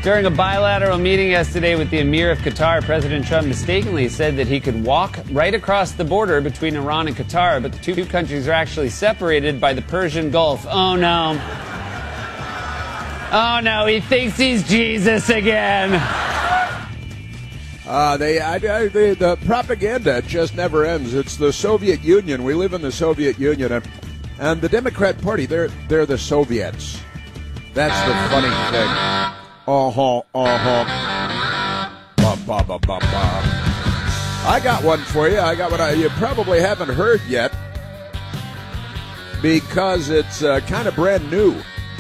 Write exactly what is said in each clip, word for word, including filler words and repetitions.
During a bilateral meeting yesterday with the Emir of Qatar, President Trump mistakenly said that he could walk right across the border between Iran and Qatar, but the two countries are actually separated by the Persian Gulf. Oh, no. Oh, no, he thinks he's Jesus again. Uh, they, I, I, the, the propaganda just never ends. It's the Soviet Union. We live in the Soviet Union, and, and the Democrat Party, they're, they're the Soviets. That's the funny thing. Uh-huh, uh-huh. Ba, ba, ba, ba, ba. I got one for you. I got one I, you probably haven't heard yet because it's uh, kind of brand new.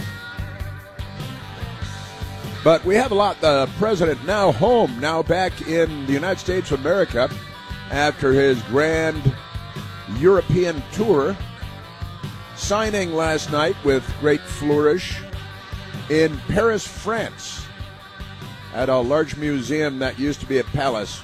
But we have a lot. The president now home, now back in the United States of America after his grand European tour, signing last night with great flourish in Paris, France, at a large museum that used to be a palace.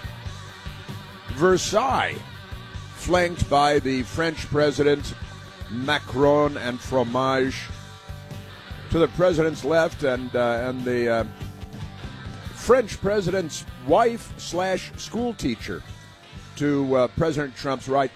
Versailles, flanked by the French president, Macron and fromage. To the president's left, and uh, and the uh, French president's wife slash school teacher to uh, President Trump's right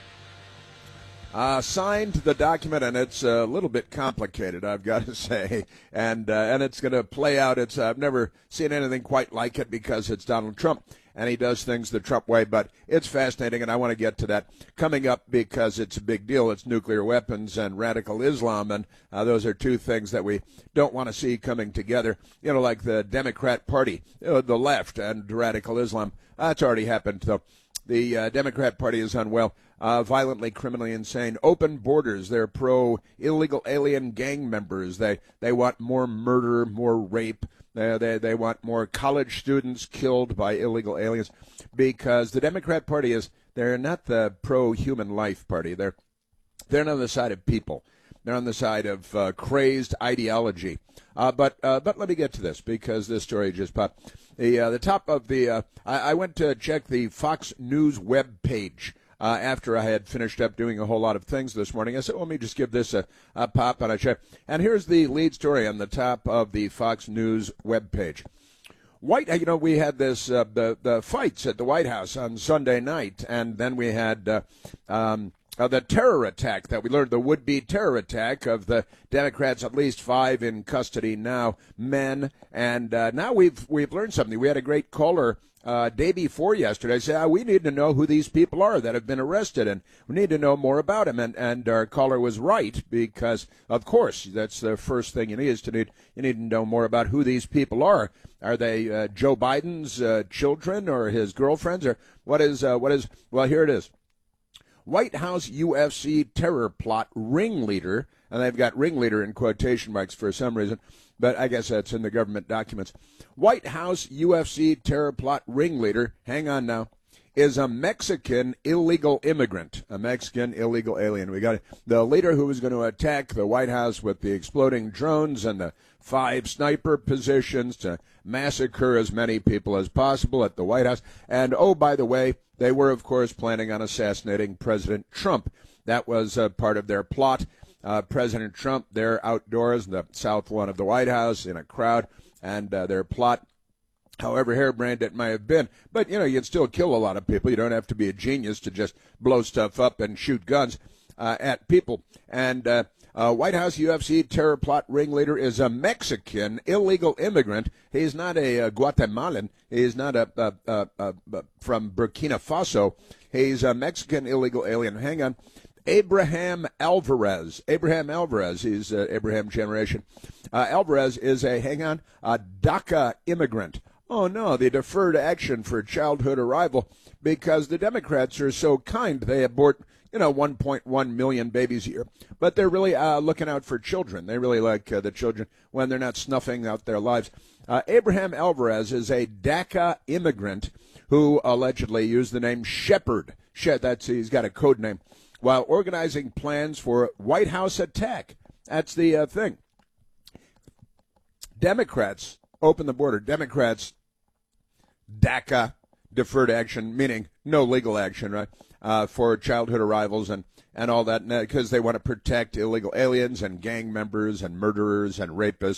uh, signed the document, and it's a little bit complicated, I've got to say, and uh, and it's going to play out. It's I've never seen anything quite like it because it's Donald Trump. And he does things the Trump way, but it's fascinating, and I want to get to that coming up because it's a big deal. It's nuclear weapons and radical Islam, and uh, those are two things that we don't want to see coming together. You know, like the Democrat Party, you know, the left, and radical Islam. That's already happened, though. The uh, Democrat Party is unwell, uh, violently, criminally insane. Open borders. They're pro-illegal alien gang members. They they want more murder, more rape. They, they they want more college students killed by illegal aliens because the Democrat Party is, they're not the pro-human life party. They're they're not on the side of people. They're on the side of uh, crazed ideology. Uh, but uh, but let me get to this because this story just popped. The uh, the top of the uh, I, I went to check the Fox News web page. Uh, after I had finished up doing a whole lot of things this morning, I said, well, let me just give this a, a pop, and I check. And here's the lead story on the top of the Fox News webpage. White, you know, we had this uh, the the fights at the White House on Sunday night, and then we had uh, um, uh, the terror attack that we learned, the would-be terror attack of the Democrats, at least five in custody now, men, and uh, now we've we've learned something. We had a great caller. Uh, day before yesterday, said, oh, we need to know who these people are that have been arrested, and we need to know more about them. And, and our caller was right, because, of course, that's the first thing you need is to need, you need to know more about who these people are. Are they uh, Joe Biden's uh, children or his girlfriends? Or what is, uh, what is, well, here it is. White House U F C terror plot ringleader, and they've got ringleader in quotation marks for some reason, but I guess that's in the government documents. White House U F C terror plot ringleader, hang on now, is a Mexican illegal immigrant, a Mexican illegal alien. We got the leader who was going to attack the White House with the exploding drones and the five sniper positions to massacre as many people as possible at the White House. And, oh, by the way, they were, of course, planning on assassinating President Trump. That was uh, part of their plot. Uh, President Trump, they're outdoors in the south lawn of the White House in a crowd, and uh, their plot, however harebrained it may have been, but, you know, you can still kill a lot of people. You don't have to be a genius to just blow stuff up and shoot guns uh, at people. And uh, uh, White House U F C terror plot ringleader is a Mexican illegal immigrant. He's not a, a Guatemalan. He's not a, a, a, a, a from Burkina Faso. He's a Mexican illegal alien. Hang on. Abraham Alvarez. Abraham Alvarez. He's uh, Abraham generation. Uh, Alvarez is a, hang on, a DACA immigrant. Oh, no, the deferred action for childhood arrival, because the Democrats are so kind. They abort, you know, one point one million babies a year. But they're really uh, looking out for children. They really like uh, the children when they're not snuffing out their lives. Uh, Abraham Alvarez is a DACA immigrant who allegedly used the name Shepherd. She- that's, he's got a code name. While organizing plans for White House attack. That's the uh, thing. Democrats open the border. Democrats, DACA, deferred action, meaning no legal action, right, uh, for childhood arrivals and, and all that, because they want to protect illegal aliens and gang members and murderers and rapists.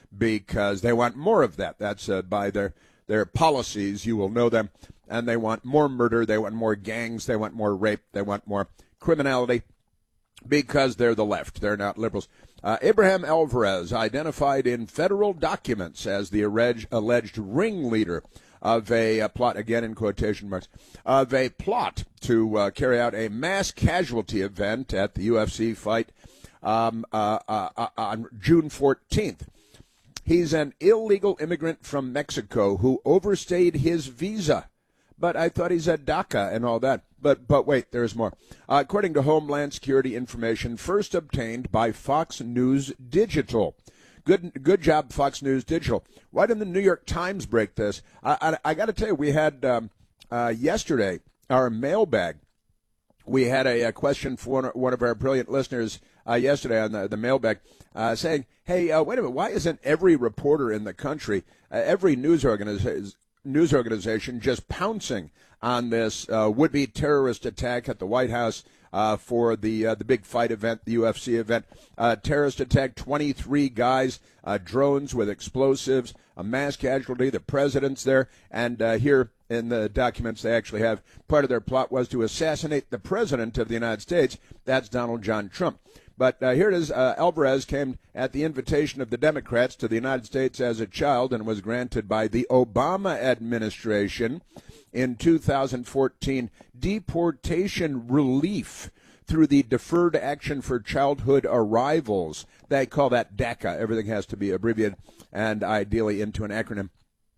because they want more of that. That's uh, by their, their policies. You will know them. And they want more murder. They want more gangs. They want more rape. They want more criminality because they're the left. They're not liberals. Uh, Abraham Alvarez, identified in federal documents as the alleged, alleged ringleader of a, a plot, again in quotation marks, of a plot to uh, carry out a mass casualty event at the U F C fight um, uh, uh, uh, on June fourteenth. He's an illegal immigrant from Mexico who overstayed his visa. But I thought he's at DACA and all that. But but wait, there's more. Uh, according to Homeland Security information first obtained by Fox News Digital. Good good job, Fox News Digital. Why didn't the New York Times break this? I, I, I got to tell you, we had um, uh, yesterday, our mailbag, we had a, a question for one, one of our brilliant listeners uh, yesterday on the, the mailbag uh, saying, hey, uh, wait a minute, why isn't every reporter in the country, uh, every news organization, news organization just pouncing on this uh, would-be terrorist attack at the White House uh, for the uh, the big fight event, the U F C event? Uh, terrorist attack, twenty-three guys, uh, drones with explosives, a mass casualty, the president's there, and uh, here in the documents they actually have part of their plot was to assassinate the president of the United States. That's Donald John Trump. But uh, here it is. Uh, Alvarez came at the invitation of the Democrats to the United States as a child and was granted by the Obama administration in two thousand fourteen deportation relief through the Deferred Action for Childhood Arrivals. They call that DACA. Everything has to be abbreviated and ideally into an acronym.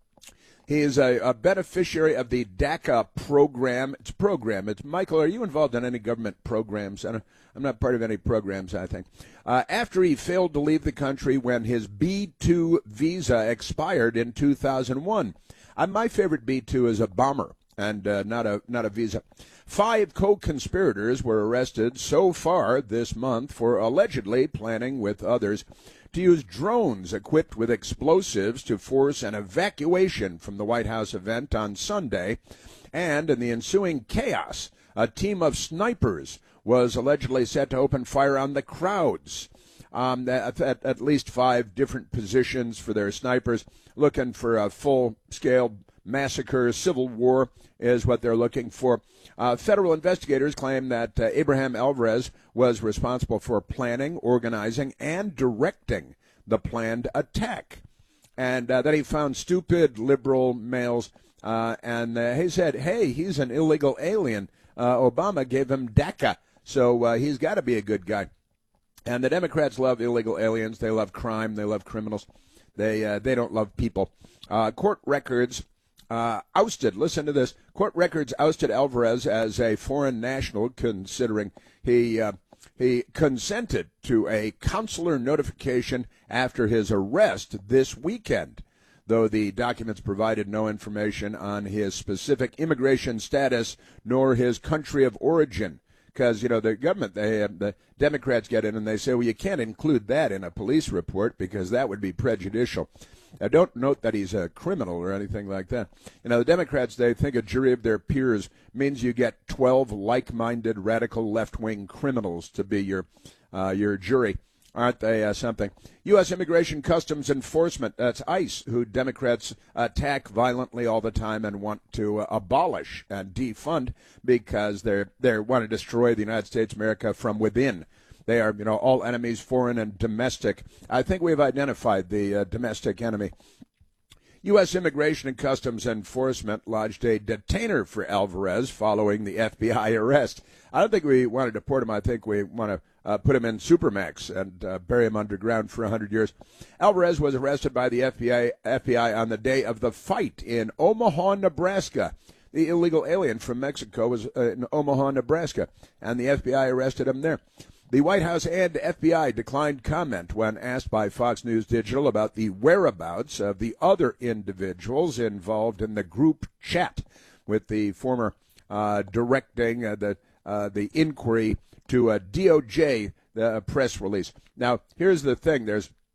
He is a, a beneficiary of the DACA program. It's a program. It's Michael, are you involved in any government programs? I don't, I'm not part of any programs, I think. Uh, after he failed to leave the country when his B two visa expired in two thousand one. Uh, my favorite B two is a bomber and uh, not a not a visa. Five co-conspirators were arrested so far this month for allegedly planning with others to use drones equipped with explosives to force an evacuation from the White House event on Sunday. And in the ensuing chaos, a team of snipers was allegedly set to open fire on the crowds. Um, at, at, at least five different positions for their snipers, looking for a full-scale massacre, civil war is what they're looking for. Uh, federal investigators claim that uh, Abraham Alvarez was responsible for planning, organizing, and directing the planned attack. And uh, that he found stupid liberal males, uh, and uh, he said, hey, he's an illegal alien. Uh, Obama gave him DACA, so uh, he's got to be a good guy. And the Democrats love illegal aliens. They love crime. They love criminals. They uh, they don't love people. Uh, court records uh, ousted, listen to this, court records ousted Alvarez as a foreign national, considering he uh, he consented to a consular notification after his arrest this weekend, though the documents provided no information on his specific immigration status nor his country of origin. Because, you know, the government, they, uh, the Democrats get in and they say, well, you can't include that in a police report because that would be prejudicial. Now, don't note that he's a criminal or anything like that. You know, the Democrats, they think a jury of their peers means you get twelve like-minded, radical left-wing criminals to be your uh, your jury. Aren't they uh, something? U S. Immigration Customs Enforcement, that's ICE, who Democrats attack violently all the time and want to uh, abolish and defund because they they want to destroy the United States, America, from within. They are, you know, all enemies, foreign and domestic. I think we've identified the uh, domestic enemy. U S. Immigration and Customs Enforcement lodged a detainer for Alvarez following the F B I arrest. I don't think we want to deport him. I think we want to uh, put him in Supermax and uh, bury him underground for one hundred years. Alvarez was arrested by the F B I, F B I on the day of the fight in Omaha, Nebraska. The illegal alien from Mexico was uh, in Omaha, Nebraska, and the F B I arrested him there. The White House and F B I declined comment when asked by Fox News Digital about the whereabouts of the other individuals involved in the group chat with the former uh, directing uh, the uh, the inquiry to a D O J uh, press release. Now, here's the thing. There's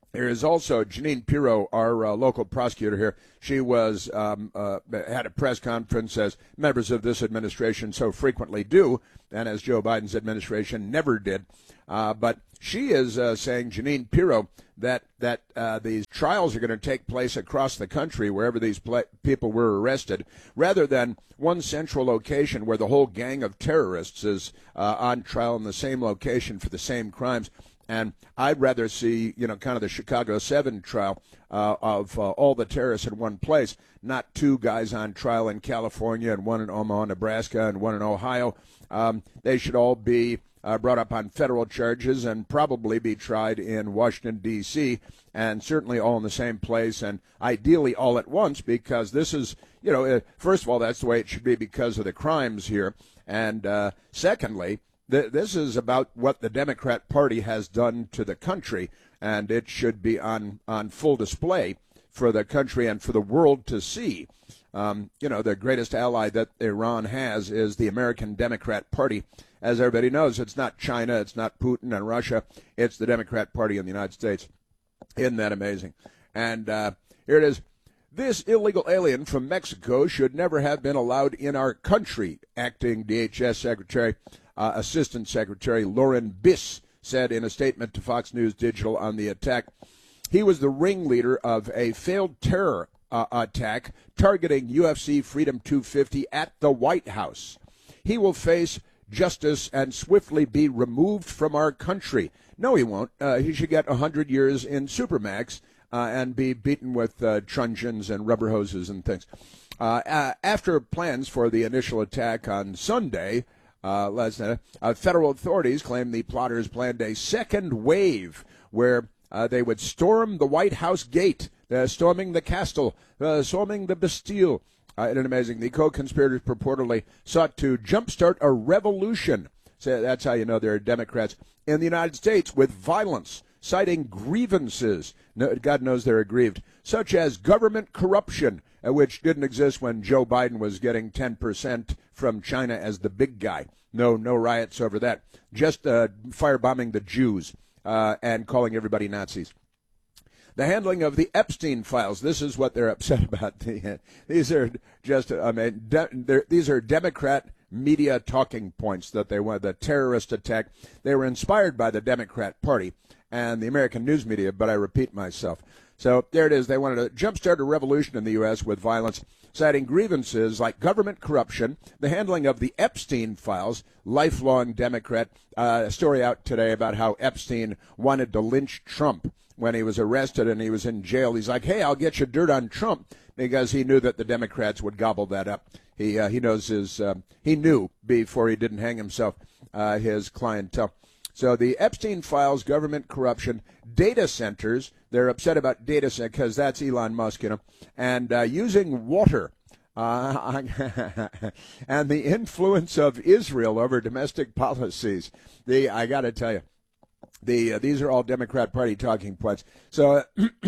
There is also Jeanine Pirro, our uh, local prosecutor here. She was um, uh, had a press conference, as members of this administration so frequently do, and as Joe Biden's administration never did. Uh, but she is uh, saying, Jeanine Pirro, that that uh, these trials are going to take place across the country, wherever these pl- people were arrested, rather than one central location where the whole gang of terrorists is uh, on trial in the same location for the same crimes. And I'd rather see, you know, kind of the Chicago seven trial uh, of uh, all the terrorists in one place, not two guys on trial in California and one in Omaha, Nebraska, and one in Ohio. Um, they should all be uh, brought up on federal charges and probably be tried in Washington, D C, and certainly all in the same place and ideally all at once, because this is, you know, uh, first of all, that's the way it should be because of the crimes here. And uh, secondly, this is about what the Democrat Party has done to the country, and it should be on, on full display for the country and for the world to see. Um, you know, the greatest ally that Iran has is the American Democrat Party. As everybody knows, it's not China, it's not Putin and Russia, it's the Democrat Party in the United States. Isn't that amazing? And uh, here it is. This illegal alien from Mexico should never have been allowed in our country, acting D H S Secretary, uh, Assistant Secretary Lauren Biss said in a statement to Fox News Digital on the attack. He was the ringleader of a failed terror uh, attack targeting U F C Freedom two fifty at the White House. He will face justice and swiftly be removed from our country. No, he won't. Uh, he should get one hundred years in Supermax. Uh, and be beaten with uh, truncheons and rubber hoses and things. Uh, uh, after plans for the initial attack on Sunday, uh, last night, uh, federal authorities claim the plotters planned a second wave where uh, they would storm the White House gate, uh, storming the Castle, uh, storming the Bastille. Uh, isn't it amazing? The co-conspirators purportedly sought to jumpstart a revolution. So that's how you know they're Democrats in the United States with violence, citing grievances. No, God knows they're aggrieved, such as government corruption, uh, which didn't exist when Joe Biden was getting ten percent from China as the big guy. No, no riots over that. Just uh, firebombing the Jews uh, and calling everybody Nazis. The handling of the Epstein files. This is what they're upset about. These are just, I mean, de- these are Democrat media talking points that they want. The terrorist attack. They were inspired by the Democrat Party and the American news media, but I repeat myself. So there it is. They wanted to jumpstart a revolution in the U S with violence, citing grievances like government corruption, the handling of the Epstein files, lifelong Democrat. Uh, a story out today about how Epstein wanted to lynch Trump when he was arrested and he was in jail. He's like, hey, I'll get you dirt on Trump, because he knew that the Democrats would gobble that up. He uh, he knows his, uh, he knew before he didn't hang himself, uh, his clientele. So the Epstein files, government corruption, data centers, they're upset about data centers because that's Elon Musk, you know, and uh, using water. Uh, and the influence of Israel over domestic policies. The I got to tell you, the uh, these are all Democrat Party talking points. So,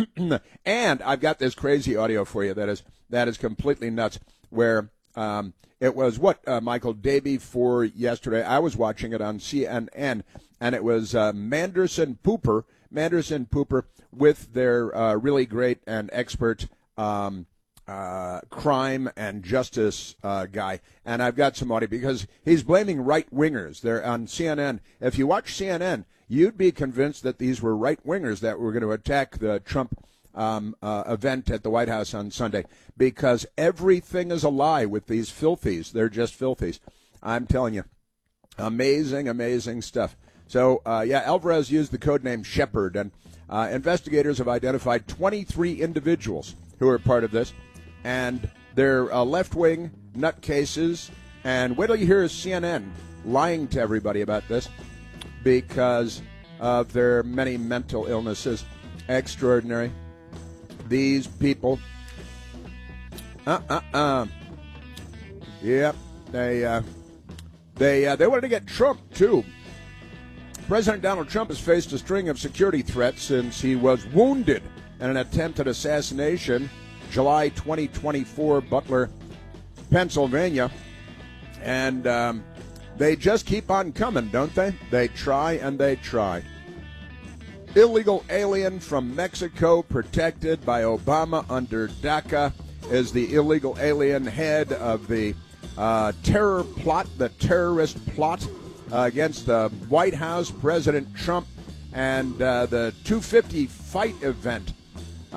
and I've got this crazy audio for you that is that is completely nuts. Where um, it was what uh, Michael day before yesterday. I was watching it on C N N, and it was uh, Manderson Pooper, Manderson Pooper with their uh, really great and expert. Um, Uh, crime and justice uh, guy, and I've got some audio because he's blaming right-wingers. They're on C N N. If you watch C N N, you'd be convinced that these were right-wingers that were going to attack the Trump um, uh, event at the White House on Sunday, because everything is a lie with these filthies. They're just filthies. I'm telling you. Amazing, amazing stuff. So, uh, yeah, Alvarez used the codename Shepard, and uh, investigators have identified twenty-three individuals who are part of this. And they're uh, left-wing nutcases. And wait till you hear C N N lying to everybody about this because of their many mental illnesses. Extraordinary. These people. Uh-uh-uh. Yep. They, uh, they, uh, they wanted to get Trump, too. President Donald Trump has faced a string of security threats since he was wounded in an attempted assassination July twenty twenty-four, Butler, Pennsylvania. And um, they just keep on coming, don't they? They try and they try. illegal alien from Mexico protected by Obama under DACA is the illegal alien head of the uh, terror plot, the terrorist plot uh, against the White House, President Trump, and uh, the two fifty fight event